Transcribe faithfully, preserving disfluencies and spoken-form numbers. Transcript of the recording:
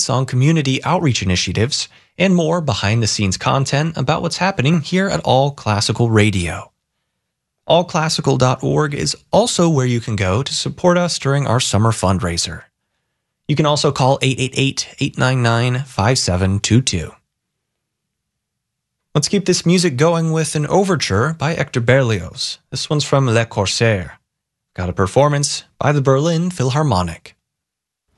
updates on community outreach initiatives, and more behind-the-scenes content about what's happening here at All Classical Radio. all classical dot org is also where you can go to support us during our summer fundraiser. You can also call eight eight eight, eight nine nine, five seven two two. Let's keep this music going with an overture by Hector Berlioz. This one's from Le Corsaire. Got a performance by the Berlin Philharmonic.